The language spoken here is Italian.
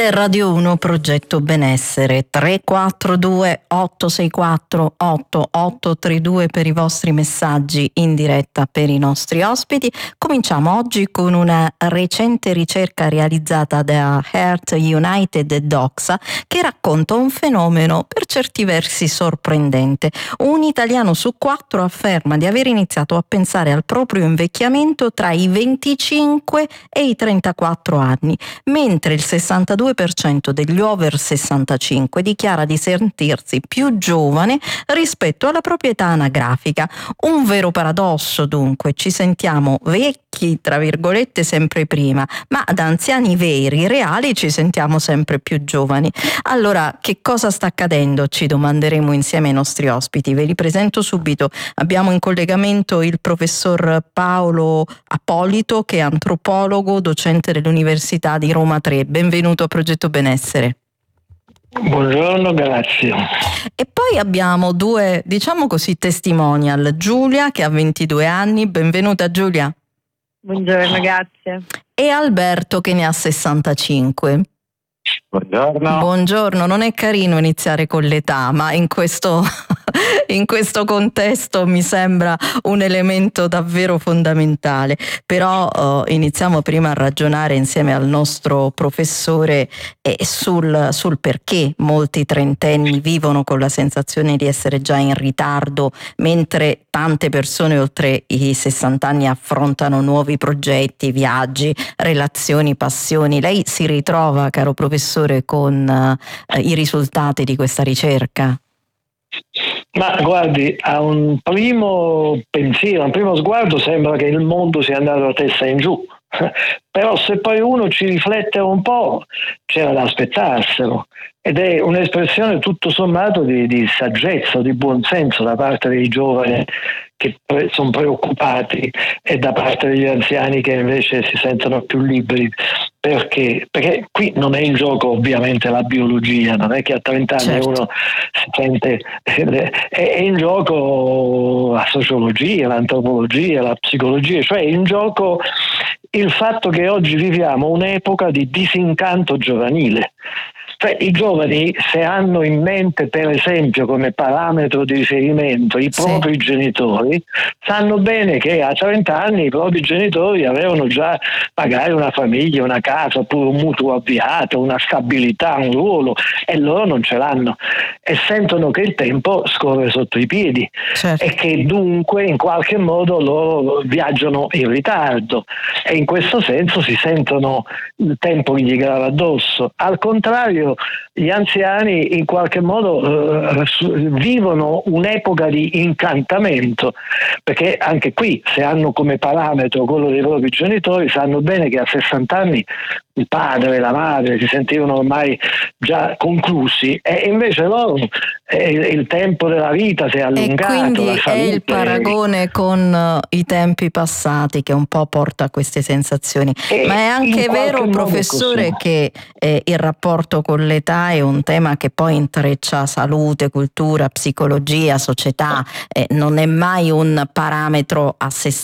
Ed è Radio 1 Progetto Benessere. 342 864 8832 per i vostri messaggi in diretta per i nostri ospiti. Cominciamo oggi con una recente ricerca realizzata da Heart United e Doxa che racconta un fenomeno per certi versi sorprendente. Un italiano su 4 afferma di aver iniziato a pensare al proprio invecchiamento tra i 25 e i 34 anni, mentre il 62% degli over 65 dichiara di sentirsi più giovane rispetto alla propria età anagrafica. Un vero paradosso, dunque, ci sentiamo vecchi, tra virgolette, sempre prima, ma da anziani veri, reali, ci sentiamo sempre più giovani. Allora, che cosa sta accadendo? Ci domanderemo insieme ai nostri ospiti. Ve li presento subito. Abbiamo in collegamento il professor Paolo Appolito, che è antropologo, docente dell'Università di Roma 3. Benvenuto a Progetto Benessere. Buongiorno, grazie. E poi abbiamo 2, diciamo così, testimonial. Giulia, che ha 22 anni. Benvenuta Giulia. Buongiorno, grazie. E Alberto, che ne ha 65. Buongiorno. Buongiorno, non è carino iniziare con l'età, ma in questo contesto mi sembra un elemento davvero fondamentale. Però iniziamo prima a ragionare insieme al nostro professore sul perché molti trentenni vivono con la sensazione di essere già in ritardo, mentre tante persone oltre i 60 anni affrontano nuovi progetti, viaggi, relazioni, passioni. Lei si ritrova, caro professore, con i risultati di questa ricerca? Ma guardi, a un primo pensiero, a un primo sguardo sembra che il mondo sia andato a testa in giù. Però se poi uno ci riflette un po', c'era da aspettarselo, ed è un'espressione tutto sommato di saggezza, di buonsenso da parte dei giovani che sono preoccupati e da parte degli anziani che invece si sentono più liberi. Perché? Perché qui non è in gioco ovviamente la biologia, non è che a 30 anni certo. Uno si sente, è in gioco la sociologia, l'antropologia, la psicologia, cioè è in gioco il fatto che oggi viviamo un'epoca di disincanto giovanile. Cioè, i giovani, se hanno in mente per esempio come parametro di riferimento i propri genitori, sanno bene che a 30 anni i propri genitori avevano già magari una famiglia, una casa, oppure un mutuo avviato, una stabilità, un ruolo, e loro non ce l'hanno e sentono che il tempo scorre sotto i piedi, certo. E che dunque in qualche modo loro viaggiano in ritardo e in questo senso si sentono il tempo che gli grava addosso. Al contrario, gli anziani in qualche modo vivono un'epoca di incantamento, perché anche qui, se hanno come parametro quello dei propri genitori, sanno bene che a 60 anni il padre e la madre si sentivano ormai già conclusi, e invece loro il tempo della vita si è allungato. E quindi la salute... è il paragone con i tempi passati che un po' porta a queste sensazioni. Ma è anche vero, professore, che il rapporto con l'età è un tema che poi intreccia salute, cultura, psicologia, società, non è mai un parametro a sé